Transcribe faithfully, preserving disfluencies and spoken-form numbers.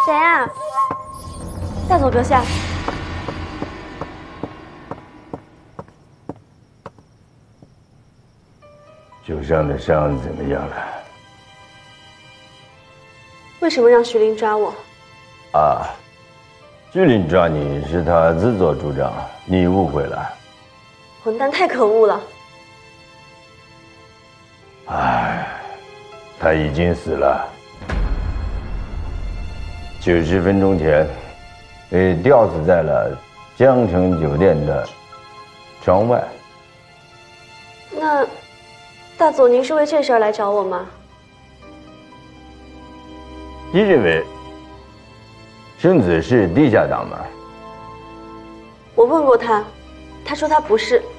谁啊？大佐阁下。 九上的伤怎么样了？ 为什么让徐林抓我？ 啊，徐林抓你是他自作主张，你误会了。 混蛋太可恶了！ 唉，他已经死了。九十分钟前，被吊死在了江城酒店的窗外。 那，大佐，您是为这事儿来找我吗？ 你认为圣子是地下党吗？ 我问过他，他说他不是。